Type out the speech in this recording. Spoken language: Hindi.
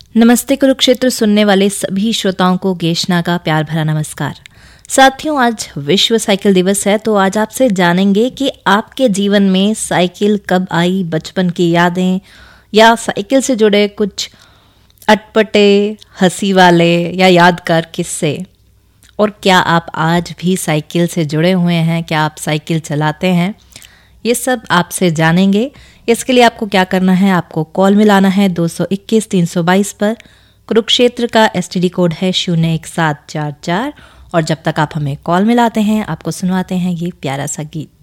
नमस्ते कुरुक्षेत्र सुनने वाले सभी श्रोताओं को गेशना का प्यार भरा नमस्कार। साथियों, आज विश्व साइकिल दिवस है, तो आज आपसे जानेंगे कि आपके जीवन में साइकिल कब आई, बचपन की यादें या साइकिल से जुड़े कुछ अटपटे, हंसी वाले या यादगार किस्से। और क्या आप आज भी साइकिल से जुड़े हुए हैं, क्या आप साइकिल चलाते हैं, ये सब आपसे जानेंगे। इसके लिए आपको क्या करना है, आपको कॉल मिलाना है 221-322 पर। कुरुक्षेत्र का STD कोड है 01744। और जब तक आप हमें कॉल मिलाते हैं, आपको सुनवाते हैं ये प्यारा सा गीत।